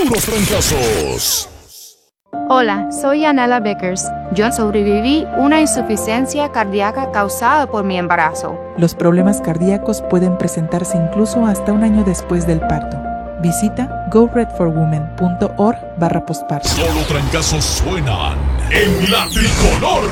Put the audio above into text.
Puros Trancazos. Hola, soy Anela Vickers. Yo sobreviví una insuficiencia cardíaca causada por mi embarazo. Los problemas cardíacos pueden presentarse incluso hasta un año después del parto. Visita goredforwomen.org/posparto. Solo trancazos suenan en la tricolor.